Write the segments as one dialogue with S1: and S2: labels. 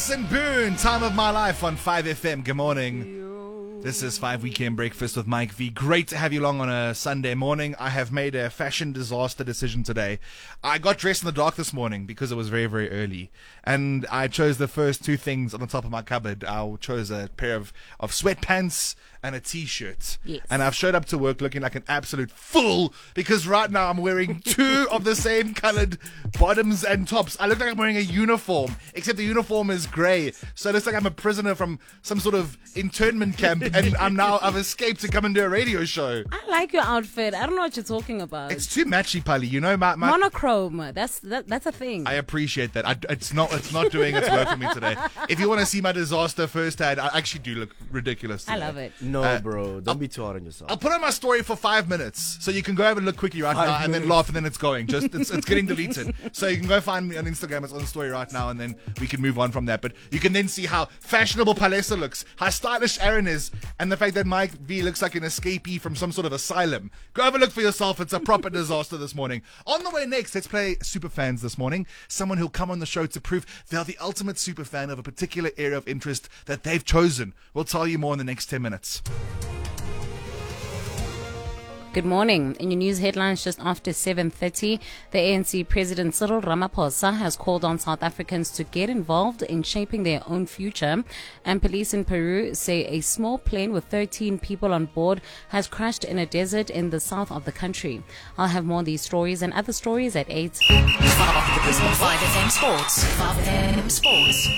S1: Jason Boone, Time of My Life on 5FM. Good morning. This is 5 Weekend Breakfast with Mike V. Great to have you along on a Sunday morning. I have made a fashion disaster decision today. I got dressed in the dark this morning because it was very, very early. And I chose the first two things on the top of my cupboard. I chose a pair of sweatpants and a t-shirt.
S2: Yes.
S1: And I've showed up to work looking like an absolute fool because right now I'm wearing two of the same colored bottoms and tops. I look like I'm wearing a uniform, except the uniform is grey. So it looks like I'm a prisoner from some sort of internment camp, and I've escaped to come and do a radio show.
S2: I like your outfit. I don't know what you're talking about.
S1: It's too matchy, Pali. You know, my
S2: monochrome. That's a thing.
S1: I appreciate that. It's not doing its work for me today. If you want to see my disaster firsthand, I actually do look ridiculous today.
S2: I love it.
S3: No, bro. Don't be too hard on yourself.
S1: I'll put on my story for 5 minutes, so you can go have a look quickly right now, and then laugh, and then it's going. It's getting deleted. So you can go find me on Instagram. It's on the story right now, and then we can move on from that. But you can then see how fashionable Palesa looks, how stylish Aaron is, and the fact that Mike V looks like an escapee from some sort of asylum. Go have a look for yourself. It's a proper disaster this morning. On the way next, let's play Superfans this morning. Someone who'll come on the show to prove they're the ultimate superfan of a particular area of interest that they've chosen. We'll tell you more in the next 10 minutes.
S2: Good morning. In your news headlines just after 7:30, the ANC President Cyril Ramaphosa has called on South Africans to get involved in shaping their own future. And police in Peru say a small plane with 13 people on board has crashed in a desert in the south of the country. I'll have more of these stories and other stories at 8.
S4: 5FM Sports. 5FM Sports.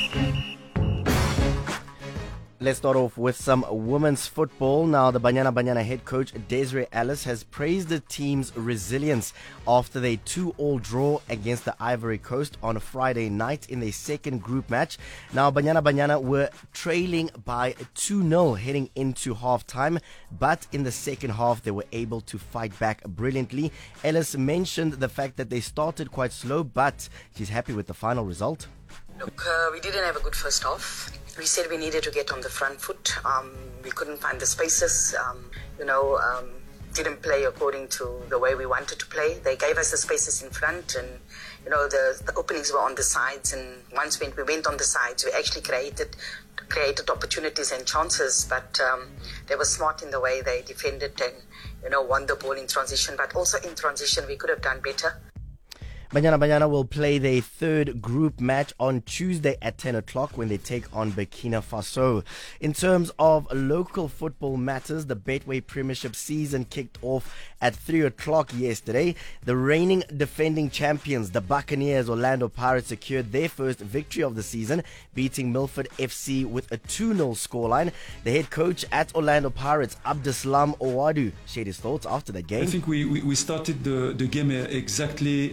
S3: Let's start off with some women's football. Now, the Banyana Banyana head coach Desiree Ellis has praised the team's resilience after their 2-2 draw against the Ivory Coast on a Friday night in their second group match. Now, Banyana Banyana were trailing by 2-0 heading into halftime, but in the second half they were able to fight back brilliantly. Ellis mentioned the fact that they started quite slow, but she's happy with the final result.
S5: Look, we didn't have a good first half. We said we needed to get on the front foot. We couldn't find the spaces. Didn't play according to the way we wanted to play. They gave us the spaces in front, and the openings were on the sides. And once we went on the sides, we actually created opportunities and chances. But they were smart in the way they defended and won the ball in transition. But also in transition, we could have done better.
S3: Banyana Banyana will play their third group match on Tuesday at 10 o'clock when they take on Burkina Faso. In terms of local football matters, the Betway Premiership season kicked off at 3 o'clock yesterday. The reigning defending champions, the Buccaneers Orlando Pirates, secured their first victory of the season, beating Milford FC with a 2-0 scoreline. The head coach at Orlando Pirates, Abdeslam Owadu, shared his thoughts after the game.
S6: I think we started the game exactly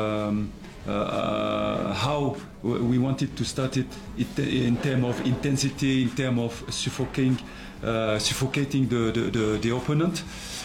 S6: how we wanted to start it in terms of intensity, in terms of suffocating the opponent.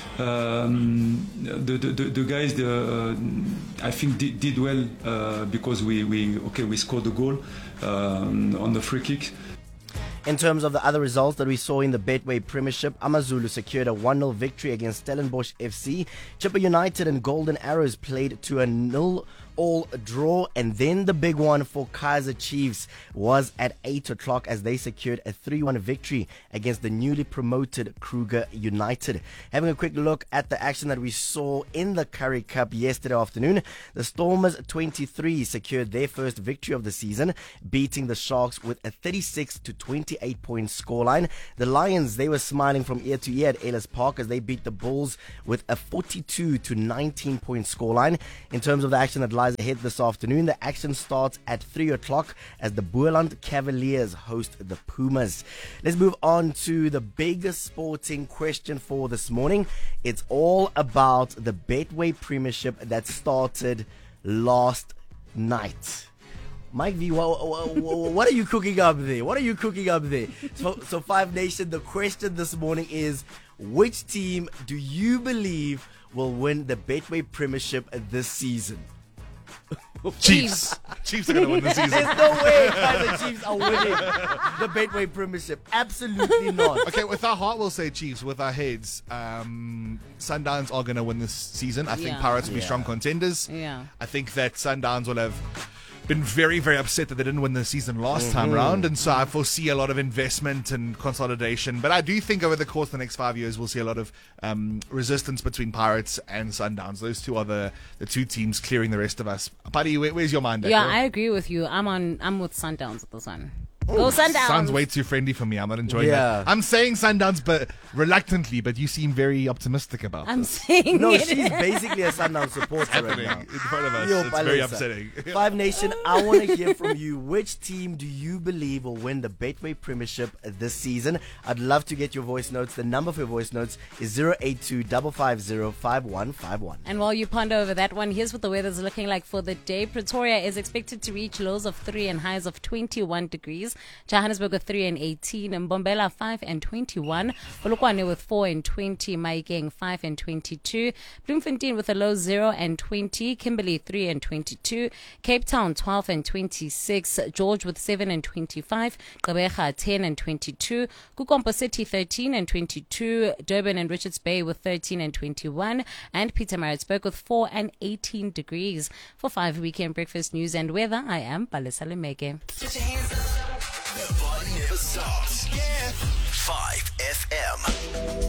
S6: The guys, I think did well because we scored the goal on the free kick.
S3: In terms of the other results that we saw in the Betway Premiership, AmaZulu secured a 1-0 victory against Stellenbosch FC. Chippa United and Golden Arrows played to a 0-0 draw, and then the big one for Kaizer Chiefs was at 8 o'clock as they secured a 3-1 victory against the newly promoted Kruger United. Having a quick look at the action that we saw in the Currie Cup yesterday afternoon, the Stormers 23 secured their first victory of the season, beating the Sharks with a 36-28 point scoreline. The Lions, they were smiling from ear to ear at Ellis Park as they beat the Bulls with a 42-19 point scoreline. In terms of the action that lies ahead this afternoon, the action starts at 3 o'clock as the Boerland Cavaliers host the Pumas. Let's move on to the biggest sporting question for this morning. It's all about the Betway Premiership that started last night. Mike V, what are you cooking up there? So Five Nation, the question this morning is, which team do you believe will win the Betway Premiership this season?
S1: Chiefs. Chiefs are going to win the season.
S3: There's no way Kaizer Chiefs are winning the Betway Premiership. Absolutely not.
S1: Okay, with our heart, we'll say Chiefs. With our heads, Sundowns are going to win this season. I think Pirates will be strong contenders.
S2: Yeah.
S1: I think that Sundowns will have been very, very upset that they didn't win the season last time round, and so I foresee a lot of investment and consolidation. But I do think over the course of the next 5 years, we'll see a lot of resistance between Pirates and Sundowns. Those two are the two teams clearing the rest of us. Paddy, where's your mind at?
S2: Yeah, I agree with you. I'm with Sundowns with this one. Go Sundowns!
S1: Sounds way too friendly for me. I'm not enjoying
S3: Yeah.
S1: that. I'm saying Sundowns, but reluctantly. But you seem very optimistic about
S2: I'm
S1: this.
S2: saying
S3: No,
S2: it.
S3: she's basically a Sundown supporter right
S1: Happening
S3: now.
S1: in front of us.
S3: Yo,
S1: It's very
S3: Palesa.
S1: upsetting.
S3: Five Nation, I want to hear from you. Which team do you believe will win the Betway Premiership this season? I'd love to get your voice notes. The number for your voice notes is 082-550-5151.
S2: And while you ponder over that one, here's what the weather's looking like for the day. Pretoria is expected to reach lows of 3 and highs of 21 degrees. Johannesburg with 3 and 18. Mbombela 5 and 21. Polokwane with 4 and 20. Maikeng 5 and 22. Bloemfontein with a low 0 and 20. Kimberley 3 and 22. Cape Town 12 and 26. George with 7 and 25. Gqeberha 10 and 22. Kukompo City 13 and 22. Durban and Richards Bay with 13 and 21. And Pietermaritzburg with 4 and 18 degrees. For 5 weekend breakfast news and weather, I am Palesa Lemeke.
S4: Put your hands up.
S7: The party never stops. Yeah. 5 FM.